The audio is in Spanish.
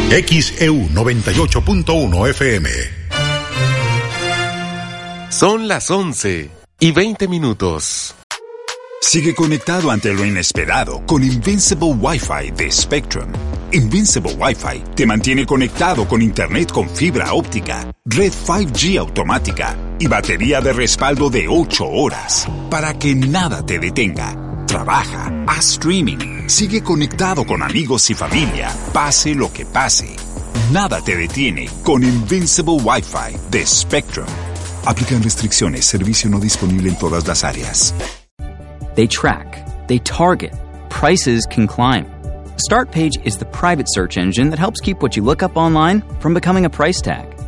XEU 98.1 FM. Son las 11:20. Sigue conectado ante lo inesperado con Invincible Wi-Fi de Spectrum. Invincible Wi-Fi te mantiene conectado con internet con fibra óptica, red 5G automática y batería de respaldo de 8 horas para que nada te detenga. Trabaja, haz streaming, sigue conectado con amigos y familia, pase lo que pase. Nada te detiene con Invincible Wi-Fi de Spectrum. Aplican restricciones, servicio no disponible en todas las áreas. They track, they target, prices can climb. Startpage is the private search engine that helps keep what you look up online from becoming a price tag.